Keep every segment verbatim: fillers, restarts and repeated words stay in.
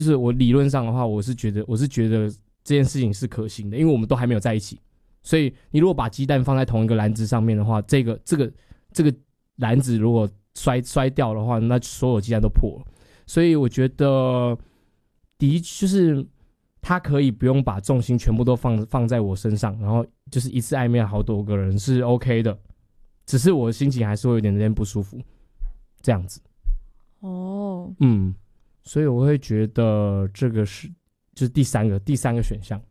就是我理论上的话，我是觉得我是觉得这件事情是可行的，因为我们都还没有在一起，所以你如果把鸡蛋放在同一个篮子上面的话，这个这个这个篮子如果摔摔掉的话，那所有鸡蛋都破了。所以我觉得，的就是他可以不用把重心全部都放放在我身上，然后就是一次暧昧好多个人是 OK 的，只是我的心情还是会有点点不舒服，这样子。 哦， 嗯，所以我会觉得这个是就是第三个第三个选项。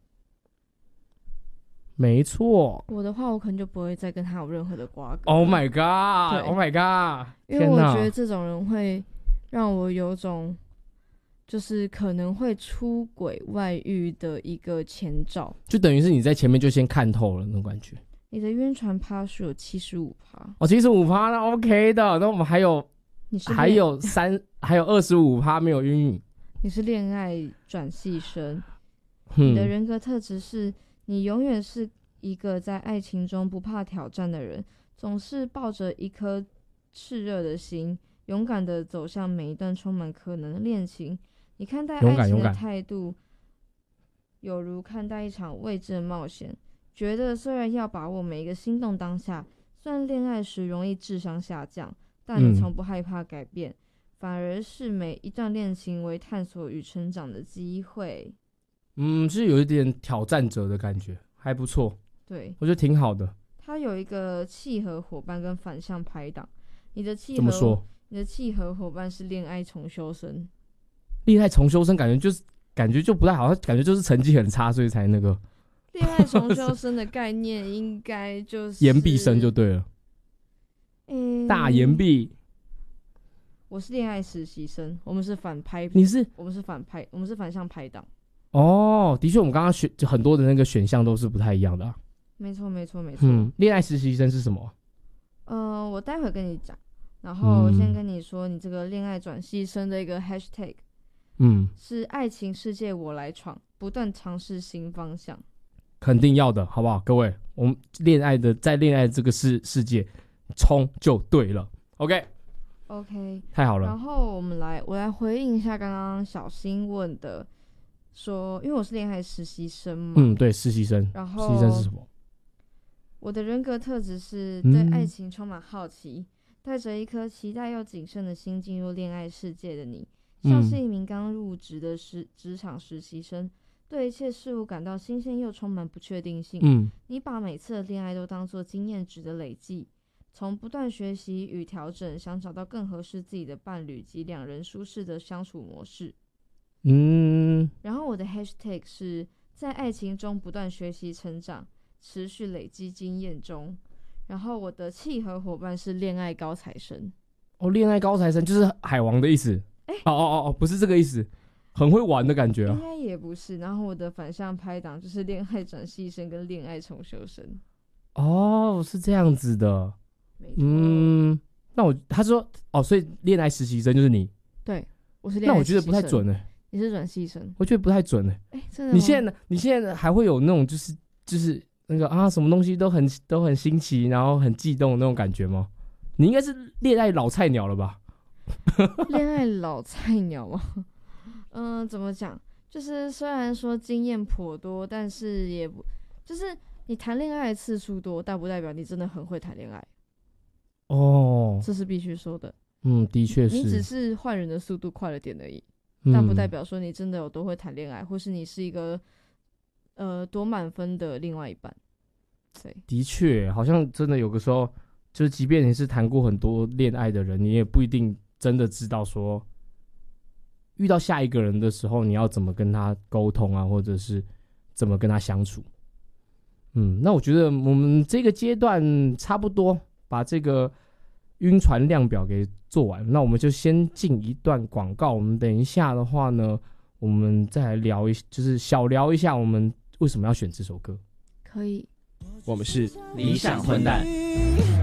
没错。 我的话，我可能就不会再跟他有任何的瓜葛。 Oh my god Oh my god 因为我觉得这种人会让我有种就是可能会出轨外遇的一个前兆， 就等于是你在前面就先看透了那种感觉。 你的晕船趴数有七十五趴， 哦，七十五趴那 OK 的，那我们还有你是还有三还有二十五趴没有晕晕。 你是恋爱转系生， 嗯、 你的人格特质是你永远是一个在爱情中不怕挑战的人，总是抱着一颗炽热的心，勇敢的走向每一段充满可能的恋情。你看待爱情的态度有如看待一场未知的冒险，觉得虽然要把握每一个心动当下，虽然恋爱时容易智商下降，但你从不害怕改变、嗯、反而是每一段恋情为探索与成长的机会。 嗯，是有一点挑战者的感觉，还不错。 对， 我觉得挺好的。 他有一个契合伙伴跟反向拍档，你的契合怎么说？ 你的契合伙伴是恋爱重修生。 恋爱重修生感觉就是感觉就不太好，感觉就是成绩很差，所以才那个。 恋爱重修生的概念应该就是延毕生就对了。嗯，大延毕。 我是恋爱实习生，我们是反拍。 你是？ 我们是反拍，我们是反向拍档。 哦，的确，我们刚刚选很多的那个选项都是不太一样的、啊。 没错，没错，没错。 嗯，恋爱实习生是什么？ 呃，我待会跟你讲。然后我先跟你说，你这个恋爱转系生的一个 hashtag， 嗯， 是爱情世界我来闯，不断尝试新方向。 肯定要的，好不好？各位，我们恋爱的在恋爱这个世世界冲就对了。OK。 OK， 太好了。 然后我们来，我来回应一下刚刚小新问的。说，因为我是恋爱实习生嘛， 嗯，对，实习生。 然后， 实习生是什么？ 我的人格特质是对爱情充满好奇，带着一颗期待又谨慎的心进入恋爱世界的你，像是一名刚入职的实职场实习生，对一切事物感到新鲜又充满不确定性。 嗯， 你把每次的恋爱都当作经验值的累积，从不断学习与调整，想找到更合适自己的伴侣及两人舒适的相处模式。 嗯， 然后我的 hashtag 是在爱情中不断学习成长，持续累积经验中。然后我的契合伙伴是恋爱高材生。 哦，恋爱高材生就是海王的意思。 哎、 欸，哦哦哦，不是这个意思，很会玩的感觉啊。 应该也不是。然后我的反向拍档就是恋爱转系生跟恋爱重修生。 哦，是这样子的。 没错。 嗯，那我他说哦，所以恋爱实习生就是你。 对，我是恋爱实习生。 那我觉得不太准呢、欸。 你是转系生， 我觉得不太准呢、欸。 哎、欸，真的吗？ 你现在你现在还会有那种就是就是那个啊，什么东西都很都很新奇，然后很悸动的那种感觉吗？你应该是恋爱老菜鸟了吧？ 恋爱老菜鸟吗？嗯、呃，怎么讲？就是虽然说经验颇多，但是也不就是你谈恋爱的次数多，代不代表你真的很会谈恋爱？ 哦， 这是必须说的。 嗯，的确是。 你只是换人的速度快了点而已。但不代表说你真的有多会谈恋爱，或是你是一个呃多满分的另外一半。对， 的确，好像真的有个时候，就是即便你是谈过很多恋爱的人，你也不一定真的知道说，遇到下一个人的时候，你要怎么跟他沟通啊，或者是怎么跟他相处。嗯，那我觉得我们这个阶段差不多把这个晕船量表给做完，那我们就先进一段广告。我们等一下的话呢，我们再来聊一，就是小聊一下我们为什么要选这首歌。 可以， 我们是理想混蛋。